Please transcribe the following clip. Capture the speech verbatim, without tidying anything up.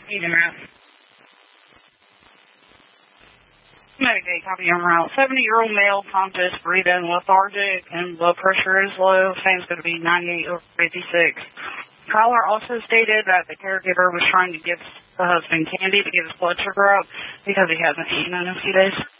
He's en route. Medicaid, copy en route. seventy-year-old male, conscious, breathing, lethargic, and blood pressure is low. Fame's going to be ninety-eight over fifty-six. Caller also stated that the caregiver was trying to give the husband candy to get his blood sugar up because he hasn't eaten in a few days.